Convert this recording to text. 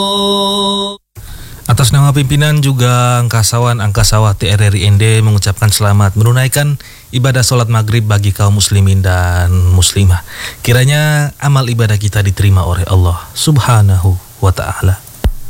Atas nama pimpinan juga Angkasawan TRRI ND mengucapkan selamat menunaikan ibadah sholat maghrib bagi kaum muslimin dan muslimah. Kiranya amal ibadah kita diterima oleh Allah Subhanahu wa ta'ala.